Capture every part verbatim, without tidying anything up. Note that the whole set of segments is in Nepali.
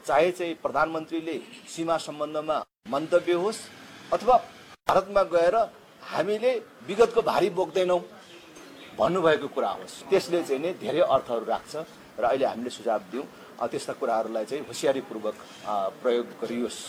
चाहे चाहिँ प्रधानमन्त्रीले सीमा सम्बन्धमा मन्तव्य होस् अथवा भारतमा गएर हामीले विगतको भारी बोक्दैनौँ भन्नुभएको कुरा होस्, त्यसले चाहिँ नै धेरै अर्थहरू राख्छ र अहिले हामीले सुझाव दियौँ त्यस्ता कुराहरूलाई चाहिँ होसियारीपूर्वक प्रयोग गरियोस्।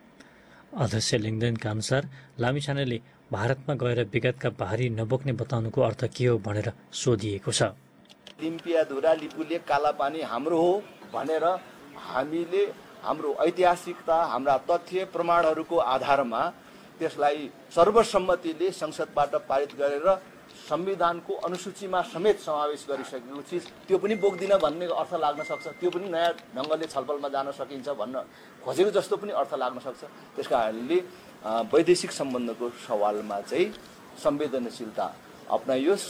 अध्यक्ष लिङ्गदेनका अनुसार लामिछानेले भारतमा गएर विगतका भारी नबोक्ने बताउनुको अर्थ के हो भनेर सोधिएको छ। लिम्पियाधुरा लिपुलेक कालापानी हाम्रो हो भनेर हामीले हाम्रो ऐतिहासिकता, हाम्रा तथ्य प्रमाणहरूको आधारमा त्यसलाई सर्वसम्मतिले संसदबाट पारित गरेर संविधानको अनुसूचीमा समेत समावेश गरिसकेको चिज त्यो पनि बोक्दिन भन्ने अर्थ लाग्न सक्छ, त्यो पनि नयाँ ढङ्गले छलफलमा जान सकिन्छ भन्न खोजेको जस्तो पनि अर्थ लाग्न सक्छ। त्यसका कारणले वैदेशिक सम्बन्धको सवालमा चाहिँ संवेदनशीलता अपनाइयोस्।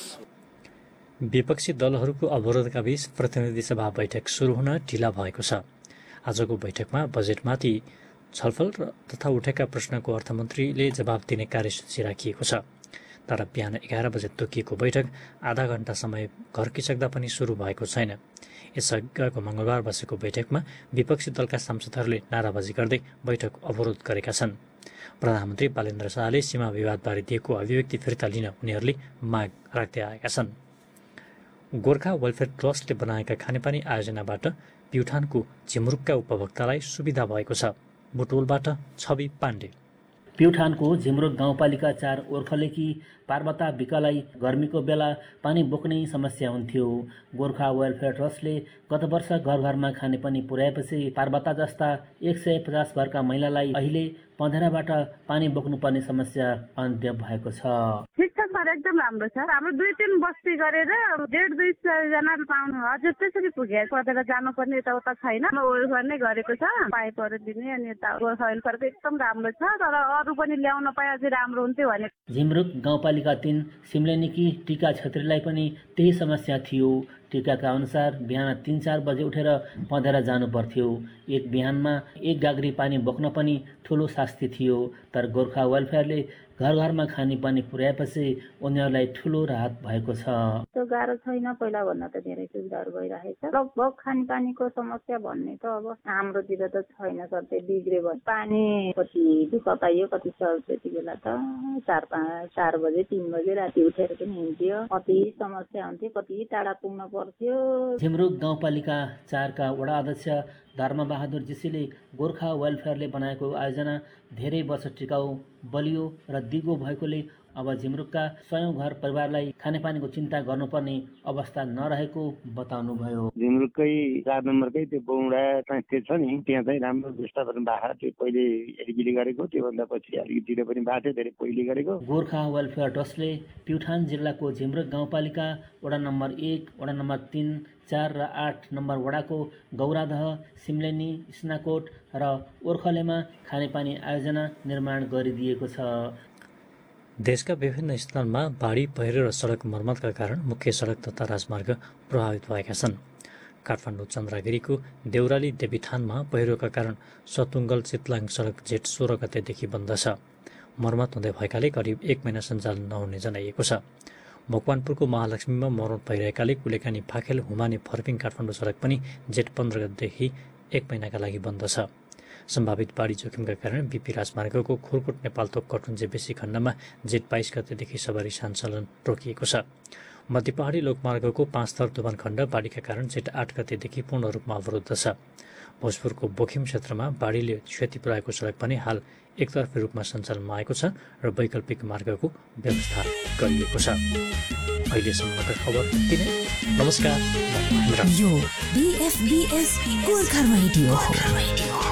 विपक्षी दलहरूको अवरोधका बीच प्रतिनिधि सभा बैठक सुरु हुन ढिला भएको छ। आजको बैठकमा बजेटमाथि छलफल तथा उठेका प्रश्नको अर्थमन्त्रीले जवाब दिने कार्यसूची राखिएको छ। तर बिहान एघार बजे तोकिएको बैठक आधा घण्टा समय घर्किसक्दा पनि सुरु भएको छैन। यसअघिको मङ्गलबार बसेको बैठकमा विपक्षी दलका सांसदहरूले नाराबाजी गर्दै बैठक अवरोध गरेका छन्। प्रधानमन्त्री बालेन्द्र शाहले सीमा विवादबारे दिएको अभिव्यक्ति फिर्ता लिन उनीहरूले माग राख्दै आएका छन्। गोर्खा वेलफेयर ट्रस्टले बनाएका खानेपानी आयोजनाबाट प्युठानको झिमरुकका उपभोक्तालाई सुविधा भएको छ। बुटोलबाट छवि पाण्डे। प्युठानको झिमरुक गाउँपालिका चार ओर्खलेकी पार्वता बिकालाई गर्मीको बेला पानी बोक्ने समस्या हुन्थ्यो। गोर्खा वेलफेयर ट्रस्टले गत वर्ष घर घरमा खानेपानी पुर्याएपछि पार्वता जस्ता एक सय पचास घरका महिलालाई अहिले पँधेराबाट पानी बोक्नुपर्ने समस्या अन्त्य भएको छ। शिक्षकहरू एकदम राम्रो छ। हाम्रो दुई तिन बस्ती गरेर डेढ दुई सय जना पाउनु हजुर त्यसरी पुगे पँधेरा जानुपर्ने यताउता छैन। वेलफेयर नै गरेको छ, पाइपहरू दिने अनि यता वेलफेयरको एकदम राम्रो छ। तर अरू पनि ल्याउन पाए अझै राम्रो हुन्थ्यो भने। झिमरुक गाउँपालिका तीन सिम्लेनीकी टीका छेत्रीलाई पनि त्यही समस्या थियो। टीकाका अनुसार बिहान तीन चार बजे उठेर पँधेरा जानु पर्थ्यो। एक बिहानमा एक गाग्री पानी बोक्न पनि ठुलो शास्ति थियो। तर गोर्खा वेलफेयरले घर घरमा खाने पानी पुर्याएपछि उनीहरूलाई ठुलो राहत भएको छ। त्यो गाह्रो छैन, पहिला भन्दा त धेरै सुविधाहरू भइरहेको छ। लगभग खाने पानीको समस्या भन्ने त अब हाम्रोतिर त छैन सर, त्यो बिग्रे भयो। पानी कति दुःख पाइयो कति सर त्यति बेला त चार पाँच चार बजे तिन बजे राति उठेर पनि हिँड्थ्यो। कति समस्या हुन्थ्यो, कति टाढा पुग्न पर्थ्यो। झिमरुक गाउँपालिका चारका वडा अध्यक्ष धर्मबहादुर जीसीले गोर्खा वेलफेयरले बनाएको आयोजना धेरै वर्ष टिकाउ, बलियो र दिगो भएकोले अब झिमरुकका सयौं घर परिवारलाई खानेपानीको चिन्ता गर्नुपर्ने अवस्था नरहेको बताउनुभयो। झिमरुककै चार नम्बरकै त्यो बौडा ट्रान्सफर छ नि, त्यहाँ चाहिँ राम्रो विस्तारण भएको थियो। पहिले एडिबिडी गरेको, त्योभन्दा पछि अलिकति पनि भएको थियो, धेरै पहिले गरेको। गोर्खा वेलफेयर ट्रस्टले प्युठान जिल्लाको झिमरुक गाउँपालिका वडा नम्बर एक, वडा नम्बर तीन, चार र आठ नम्बर वडाको गौरादह, सिम्लेनी, स्नाकोट र ओर्खलेमा खानेपानी आयोजना निर्माण गरिदिएको छ। देशका विभिन्न स्थानमा बाढी, पहिरो र सडक मर्मतका कारण मुख्य सडक तथा राजमार्ग प्रभावित भएका छन्। काठमाडौँ चन्द्रागिरीको देउराली देवीथानमा पहिरोका कारण सतुङ्गल चितलाङ सडक जेठ सोह्र गतेदेखि बन्द छ। मर्मत हुँदै भएकाले करिब एक महिना सञ्चालन नहुने जनाइएको छ। मकवानपुरको महालक्ष्मीमा मर्मत भइरहेकाले कुलेकानी फाखेल हुमाने फर्पिङ काठमाडौँ सडक पनि जेठ पन्ध्र गतेदेखि एक महिनाका लागि बन्द छ। सम्भावित बाढी जोखिमका कारण बीपी राजमार्गको खुरकोट नेपालतोक कटुन्जे बेसी खण्डमा जेठ बाइस गतेदेखि सवारी सञ्चालन रोकिएको छ। मध्य पहाडी लोकमार्गको पाँच थर दोभान खण्ड बाढीका कारण जेठ आठ गतेदेखि पूर्ण रूपमा अवरुद्ध छ। भोजपुरको बोखिम क्षेत्रमा बाढीले क्षति पुर्याएको सडक पनि हाल एकतर्फी रूपमा सञ्चालनमा आएको छ र वैकल्पिक मार्गको व्यवस्था गरिएको छ। अहिलेसम्मका खबर यति नै। नमस्कार। यो बीएफबीएस गोर्खा रेडियो हो।